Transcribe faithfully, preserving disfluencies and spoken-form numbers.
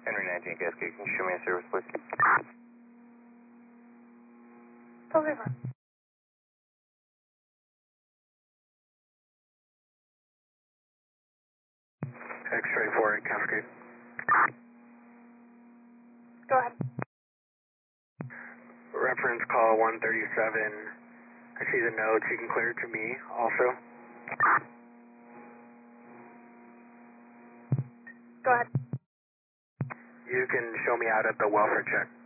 Henry nineteen Cascade, can you show me a service, please? Deliver. X-ray four eight Cascade. Go ahead. Reference call one thirty-seven. I see the notes. You can clear it to me also. Go ahead. You can show me out at the welfare check.